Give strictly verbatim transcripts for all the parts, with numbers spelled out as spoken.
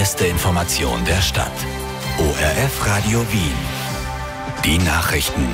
beste Information der Stadt. O R F Radio Wien. Die Nachrichten.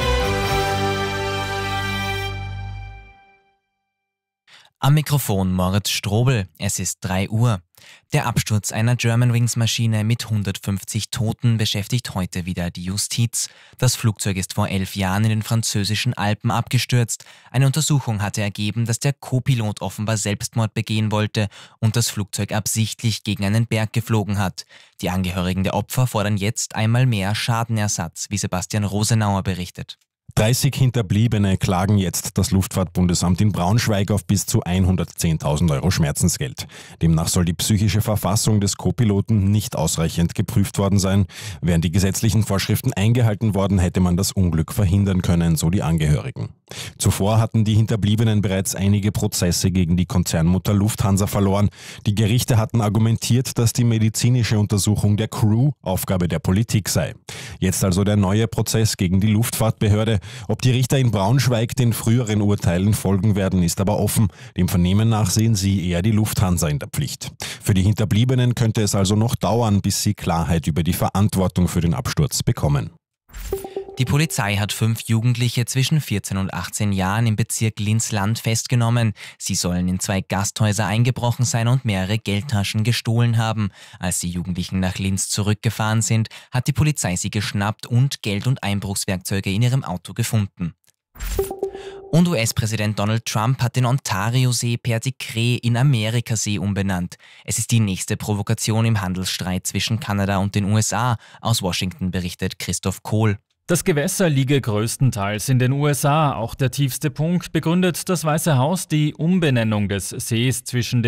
Am Mikrofon Moritz Strobel. Es ist drei Uhr. Der Absturz einer Germanwings-Maschine mit hundertfünfzig Toten beschäftigt heute wieder die Justiz. Das Flugzeug ist vor elf Jahren in den französischen Alpen abgestürzt. Eine Untersuchung hatte ergeben, dass der Co-Pilot offenbar Selbstmord begehen wollte und das Flugzeug absichtlich gegen einen Berg geflogen hat. Die Angehörigen der Opfer fordern jetzt einmal mehr Schadenersatz, wie Sebastian Rosenauer berichtet. dreißig Hinterbliebene klagen jetzt das Luftfahrtbundesamt in Braunschweig auf bis zu hundertzehntausend Euro Schmerzensgeld. Demnach soll die psychische Verfassung des Co-Piloten nicht ausreichend geprüft worden sein. Wären die gesetzlichen Vorschriften eingehalten worden, hätte man das Unglück verhindern können, so die Angehörigen. Zuvor hatten die Hinterbliebenen bereits einige Prozesse gegen die Konzernmutter Lufthansa verloren. Die Gerichte hatten argumentiert, dass die medizinische Untersuchung der Crew Aufgabe der Politik sei. Jetzt also der neue Prozess gegen die Luftfahrtbehörde. Ob die Richter in Braunschweig den früheren Urteilen folgen werden, ist aber offen. Dem Vernehmen nach sehen sie eher die Lufthansa in der Pflicht. Für die Hinterbliebenen könnte es also noch dauern, bis sie Klarheit über die Verantwortung für den Absturz bekommen. Die Polizei hat fünf Jugendliche zwischen vierzehn und achtzehn Jahren im Bezirk Linz-Land festgenommen. Sie sollen in zwei Gasthäuser eingebrochen sein und mehrere Geldtaschen gestohlen haben. Als die Jugendlichen nach Linz zurückgefahren sind, hat die Polizei sie geschnappt und Geld- und Einbruchswerkzeuge in ihrem Auto gefunden. Und U S-Präsident Donald Trump hat den Ontario-See Perdikree in Amerikasee umbenannt. Es ist die nächste Provokation im Handelsstreit zwischen Kanada und den U S A. Aus Washington berichtet Christoph Kohl. Das Gewässer liege größtenteils in den U S A. Auch der tiefste Punkt begründet das Weiße Haus die Umbenennung des Sees zwischen dem